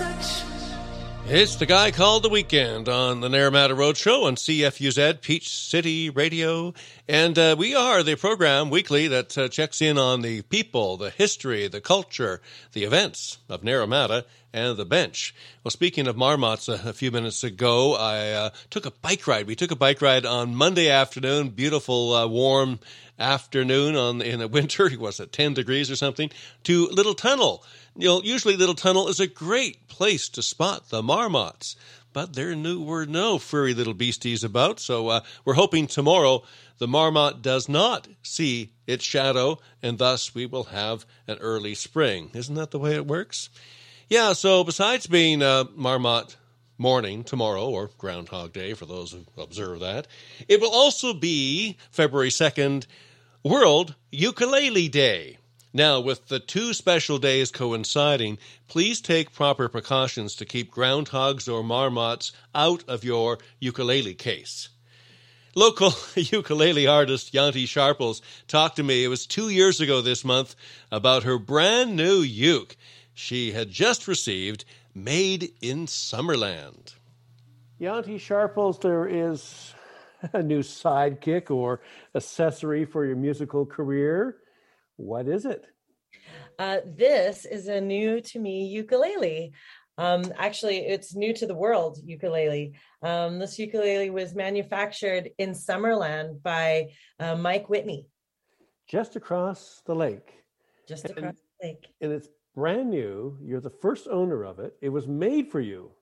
It's the guy called The Weekend on the Naramata Roadshow on CFUZ, Peach City Radio. And we are the program weekly that checks in on the people, the history, the culture, the events of Naramata and the bench. Well, speaking of marmots, a few minutes ago, I took a bike ride. We took a bike ride on Monday afternoon, beautiful, warm afternoon in the winter. It was at 10 degrees or something, to Little Tunnel. You know, usually Little Tunnel is a great place to spot the marmots, but there were no furry little beasties about, so we're hoping tomorrow the marmot does not see its shadow, and thus we will have an early spring. Isn't that the way it works? Yeah, so besides being Marmot Morning tomorrow, or Groundhog Day for those who observe that, it will also be February 2nd, World Ukulele Day. Now, with the two special days coinciding, please take proper precautions to keep groundhogs or marmots out of your ukulele case. Local ukulele artist Yanti Sharples talked to me, it was 2 years ago this month, about her brand new uke she had just received, made in Summerland. Yanti Sharples, there is a new sidekick or accessory for your musical career. What is it? This is a new to me ukulele. Actually, it's new to the world ukulele. This ukulele was manufactured in Summerland by Mike Whitney. Just across the lake. Just across the lake. And it's brand new. You're the first owner of it. It was made for you.